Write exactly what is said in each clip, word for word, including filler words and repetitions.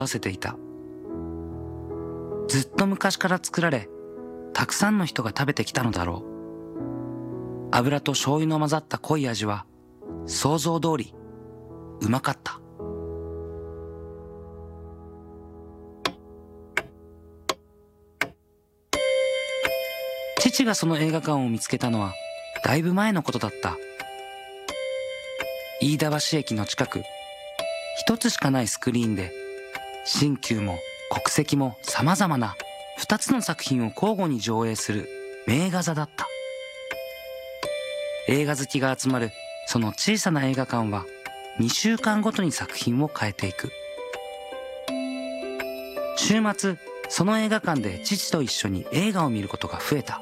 わせていた。ずっと昔から作られ、たくさんの人が食べてきたのだろう。油と醤油の混ざった濃い味は、想像通り、うまかった。父がその映画館を見つけたのは、だいぶ前のことだった。飯田橋駅の近く、一つしかないスクリーンで、新旧も国籍も様々な二つの作品を交互に上映する名画座だった。映画好きが集まるその小さな映画館はにしゅうかんごとに作品を変えていく。週末、その映画館で父と一緒に映画を見ることが増えた。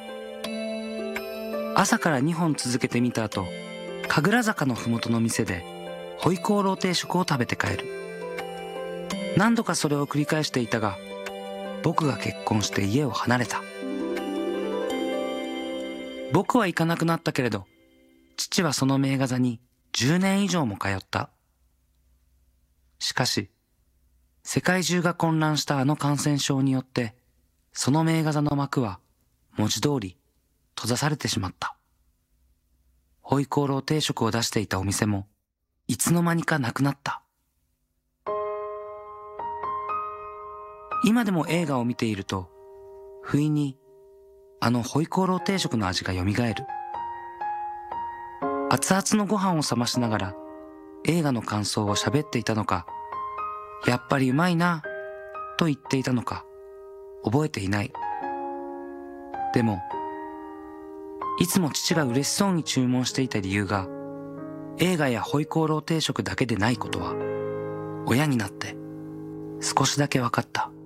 朝からにほん続けてみた後、神楽坂のふもとの店でホイコーロー定食を食べて帰る。何度かそれを繰り返していたが、僕が結婚して家を離れた。僕は行かなくなったけれど、父はその名画座にじゅうねん以上も通った。しかし、世界中が混乱したあの感染症によって、その名画座の幕は文字通り閉ざされてしまった。ホイコーロー定食を出していたお店もいつの間にかなくなった。今でも映画を見ていると、不意にあのホイコーロー定食の味が蘇る。熱々のご飯を冷ましながら映画の感想を喋っていたのか、やっぱりうまいなと言っていたのか、覚えていない。でも、いつも父が嬉しそうに注文していた理由が、映画やホイコーロー定食だけでないことは、親になって少しだけ分かった。